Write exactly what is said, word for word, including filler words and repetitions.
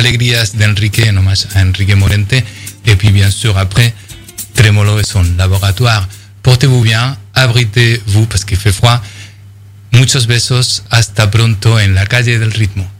alegrías de Enrique, en hommage à Enrique Morente. Et puis bien sûr après, Trémolo et son laboratoire. Portez-vous bien, abritez-vous parce qu'il fait froid. Muchos besos, hasta pronto en la calle del ritmo.